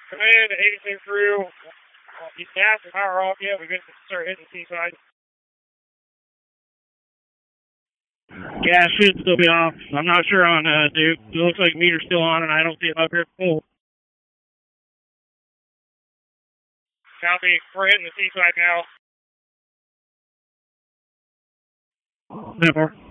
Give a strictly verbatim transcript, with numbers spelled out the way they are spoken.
Command, eighty-two crew. You gas and power off yet? We're going to start hitting the seaside. Gas should still be off. I'm not sure on uh, Duke. It looks like meter's still on, and I don't see it up here full. Copy. We're hitting the seaside now. Never.